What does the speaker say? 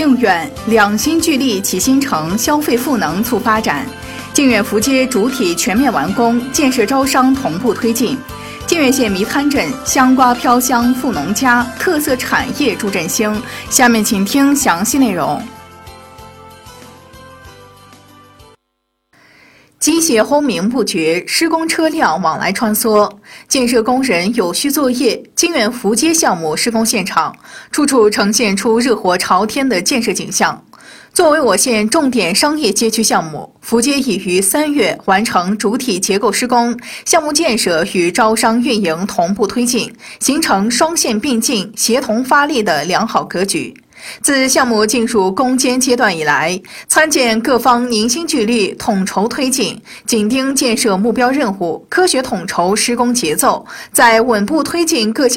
靖远两新聚力启新城，消费赋能促发展。靖远福街主体全面完工，建设招商同步推进。靖远县迷滩镇香瓜飘香富农家，特色产业助振兴。下面请听详细内容。机械轰鸣不绝，施工车辆往来穿梭，建设工人有序作业。靖远福街项目施工现场，处处呈现出热火朝天的建设景象。作为我县重点商业街区项目，福街已于3月完成主体结构施工，项目建设与招商运营同步推进，形成双线并进、协同发力的良好格局。自项目进入攻坚阶段以来，参建各方凝心聚力，统筹推进，紧盯建设目标任务，科学统筹施工节奏，在稳步推进各项